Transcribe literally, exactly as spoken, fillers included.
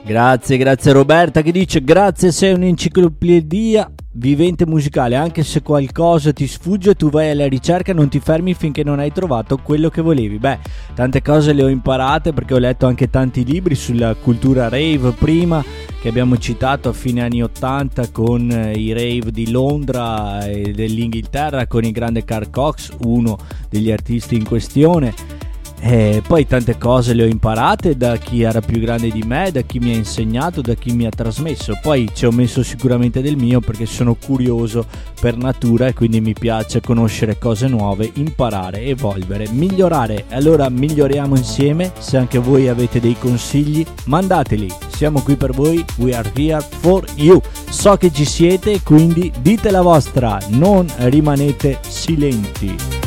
Grazie, grazie Roberta che dice: grazie, sei un'enciclopedia vivente musicale, anche se qualcosa ti sfugge tu vai alla ricerca, non ti fermi finché non hai trovato quello che volevi. Beh, tante cose le ho imparate perché ho letto anche tanti libri sulla cultura rave prima, che abbiamo citato a fine anni ottanta con i rave di Londra e dell'Inghilterra con il grande Carl Cox, uno degli artisti in questione. E poi tante cose le ho imparate da chi era più grande di me, da chi mi ha insegnato, da chi mi ha trasmesso. Poi ci ho messo sicuramente del mio perché sono curioso per natura e quindi mi piace conoscere cose nuove, imparare, evolvere, migliorare. Allora miglioriamo insieme. Se anche voi avete dei consigli, mandateli, siamo qui per voi, we are here for you. So che ci siete, quindi dite la vostra, non rimanete silenti.